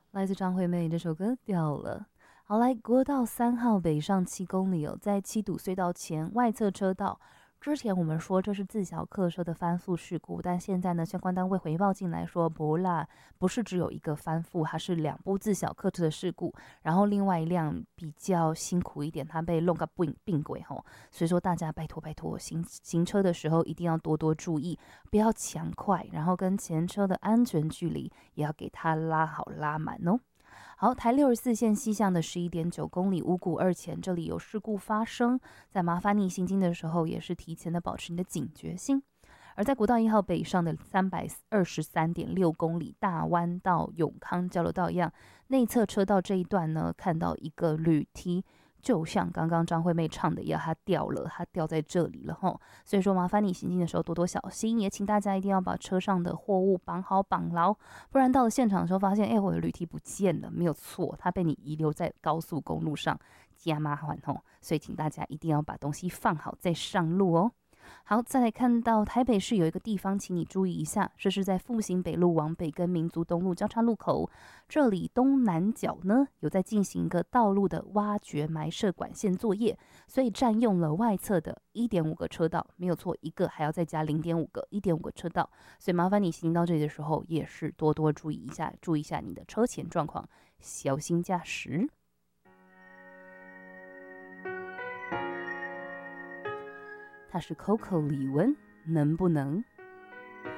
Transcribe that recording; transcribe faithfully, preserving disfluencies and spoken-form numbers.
来自张惠妹这首歌掉了。好，来国道三号北上七公里哦，在七堵隧道前外侧车道。之前我们说这是自小客车的翻覆事故，但现在呢，相关单位回报进来说不啦，不是只有一个翻覆，它是两部自小客车的事故，然后另外一辆比较辛苦一点，它被弄个并并轨吼，所以说大家拜托拜托，行行车的时候一定要多多注意，不要抢快，然后跟前车的安全距离也要给它拉好拉满哦。好，台六十四线西向的十一点九公里五股二前，这里有事故发生，在麻烦你行经的时候，也是提前的保持你的警觉性。而在国道一号北上的三百二十三点六公里大弯到永康交流道一样，内侧车道这一段呢，看到一个铝梯。就像刚刚张惠妹唱的一样，它掉了，它掉在这里了吼。所以说，麻烦你行进的时候多多小心，也请大家一定要把车上的货物绑好绑牢，不然到了现场的时候发现，哎，我的铝梯不见了，没有错，它被你遗留在高速公路上，加麻烦吼。所以请大家一定要把东西放好再上路哦。好，再来看到台北市有一个地方，请你注意一下，这是在复兴北路往北跟民族东路交叉路口，这里东南角呢有在进行一个道路的挖掘埋设管线作业，所以占用了外侧的 一点五个车道，没有错，一个还要再加 零点五个 一点五个车道，所以麻烦你行到这里的时候也是多多注意一下，注意一下你的车前状况，小心驾驶。他是 Coco 李玟，能不能？